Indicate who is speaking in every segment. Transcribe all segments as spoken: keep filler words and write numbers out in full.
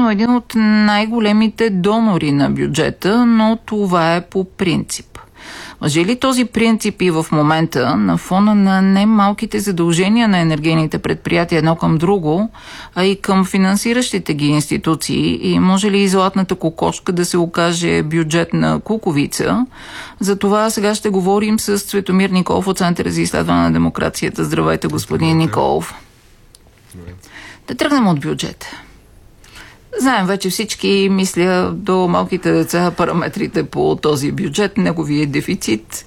Speaker 1: обикновено един от най-големите донори на бюджета, но това е по принцип. Може ли този принцип и в момента на фона на немалките задължения на енергийните предприятия едно към друго, а и към финансиращите ги институции, и може ли и златната кокошка да се окаже бюджетна куковица? За това сега ще говорим с Цветомир Николов от Центъра за изследване на демокрацията. Здравейте, господин Николов. Здравейте. Да тръгнем от бюджета. Знаем вече всички, мисля, до малките деца параметрите по този бюджет, неговия дефицит,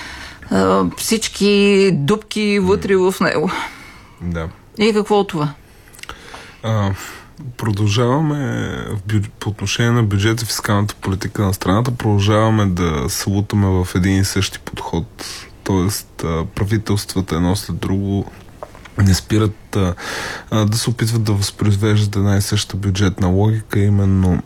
Speaker 1: всички дупки вътре в него.
Speaker 2: Да.
Speaker 1: И какво от това?
Speaker 2: А, продължаваме в бю... по отношение на бюджета и фискалната политика на страната, продължаваме да се лутаме в един и същи подход. Тоест, правителствата едно след друго не спират а, а, да се опитват да възпроизвеждат една и съща бюджетна логика, именно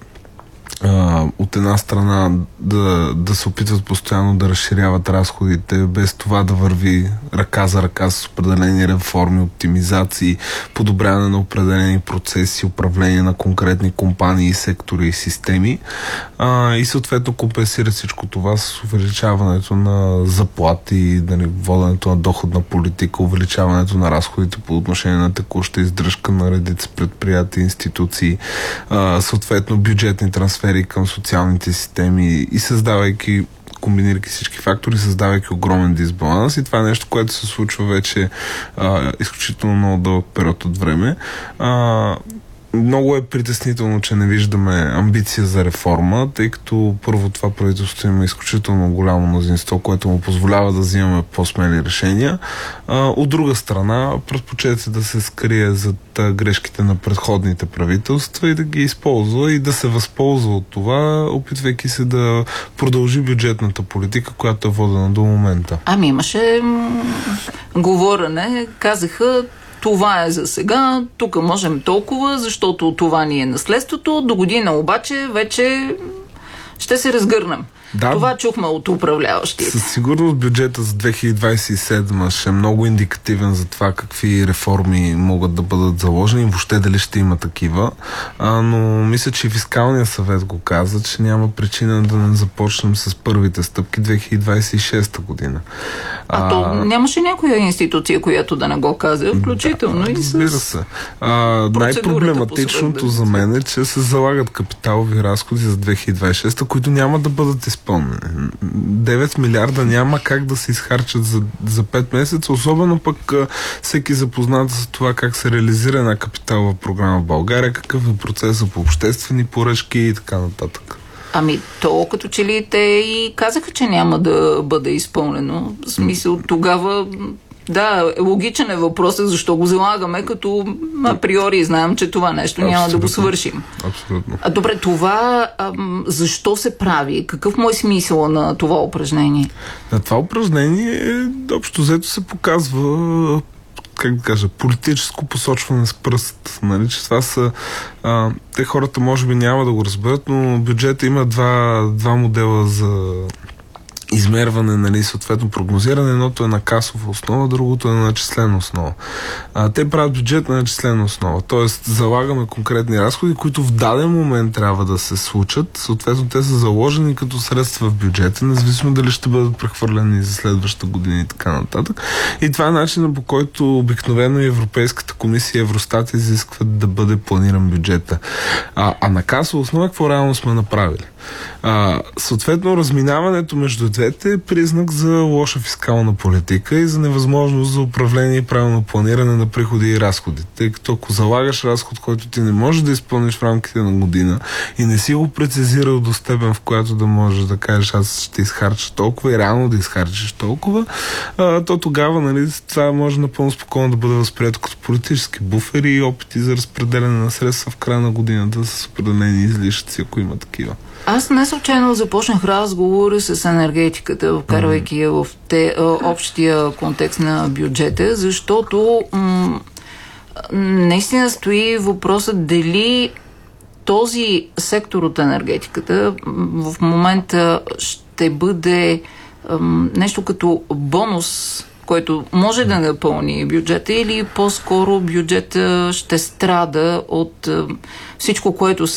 Speaker 2: а, от една страна да, да се опитват постоянно да разширяват разходите, без това да върви ръка за ръка с определени реформи, оптимизации, подобряване на определени процеси, управление на конкретни компании, сектори и системи, а, и съответно компенсира всичко това с увеличаването на заплати, да не воденето на доходна политика, увеличаването на разходите по отношение на текуща издръжка на редица предприятия, институции, а, съответно бюджетни трансфери към социалните системи и създавайки, комбинирайки всички фактори, създавайки огромен дисбаланс, и това е нещо, което се случва вече а, изключително много дълъг период от време. А, много е притеснително, че не виждаме амбиция за реформа, тъй като първо това правителство има изключително голямо мнозинство, което му позволява да взимаме по-смели решения. А, от друга страна, предпочете да се скрие зад грешките на предходните правителства и да ги използва и да се възползва от това, опитвайки се да продължи бюджетната политика, която е водена до момента.
Speaker 1: Ами имаше м- говорене, казаха, това е за сега, тук можем толкова, защото това ни е наследството, до година обаче вече ще се разгърнем. Да, това чухме от управляващите.
Speaker 2: Със сигурност бюджета за две хиляди двадесет и седма ще е много индикативен за това какви реформи могат да бъдат заложени, въобще дали ще има такива, а, но мисля, че фискалният съвет го каза, че няма причина да не започнем с първите стъпки две хиляди двадесет и шеста година.
Speaker 1: А, а то нямаше някоя институция, която да не го каза, включително да, и с...
Speaker 2: Разбира се. А, най-проблематичното за мен е, че се залагат капиталови разходи за две хиляди двадесет и шеста, които няма да бъдат изпълнени. девет милиарда няма как да се изхарчат за, за пет месеца, особено пък а, всеки запознат с това как се реализира една капиталова програма в България, какъв е процесът по обществени поръчки и така нататък.
Speaker 1: Ами то като че ли те и казаха, че няма да бъде изпълнено. В смисъл тогава... Да, логичен е въпросът, защо го залагаме, като априори знаем, че това нещо няма Абсолютно. да го свършим.
Speaker 2: Абсолютно.
Speaker 1: А добре, това ам, защо се прави? Какъв му е смисъл на това упражнение?
Speaker 2: На това упражнение общо взето се показва, как да кажа, политическо посочване с пръст. Нали? Че това са... А, те хората може би няма да го разберат, но бюджета има два, два модела за измерване, нали, съответно прогнозиране. Едното е на касова основа, другото е на начислена основа. А, те правят бюджет на начислена основа. Тоест, залагаме конкретни разходи, които в даден момент трябва да се случат. Съответно, те са заложени като средства в бюджета, независимо дали ще бъдат прехвърлени за следващата година и така нататък. И това е начинът, по който обикновено Европейската комисия и Евростат изискват да бъде планиран бюджета. А, а на касова основа какво реално сме направили? А, съответно, разминаването между двете е признак за лоша фискална политика и за невъзможност за управление и правилно планиране на приходи и разходи. Тъй като ако залагаш разход, който ти не можеш да изпълниш в рамките на година и не си го прецизирал до степен, в която да можеш да кажеш, аз ще изхарча толкова и реално да изхарчиш толкова, а, то тогава, нали, това може напълно спокойно да бъде възприето като политически буфери и опити за разпределяне на средства в края на годината с определени излишъци, ако има такива.
Speaker 1: Аз не случайно започнах разговор с енергетиката, вкарвайки я в те, общия контекст на бюджета, защото м- наистина стои въпросът дали този сектор от енергетиката в момента ще бъде м- нещо като бонус, който може да напълни бюджета, или по-скоро бюджета ще страда от всичко, което се